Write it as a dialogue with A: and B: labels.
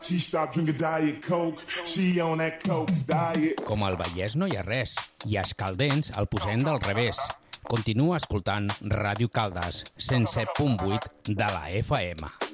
A: She stopped drinking Diet Coke. She on that Coke diet.
B: Com al Vallès no hi ha res, i a Escaldents el posem del revés. Continua escoltant Ràdio Caldes, 107.8 de la FM.